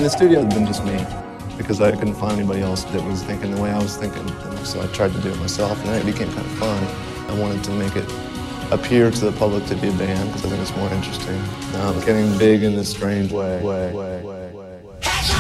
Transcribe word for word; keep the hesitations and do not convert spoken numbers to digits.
the studio had been just me, because I couldn't find anybody else that was thinking the way I was thinking. And so I tried to do it myself, and then it became kind of fun. I wanted to make it appear to the public to be a band, because I think it's more interesting. Now it's getting big in this strange way. way, way, way.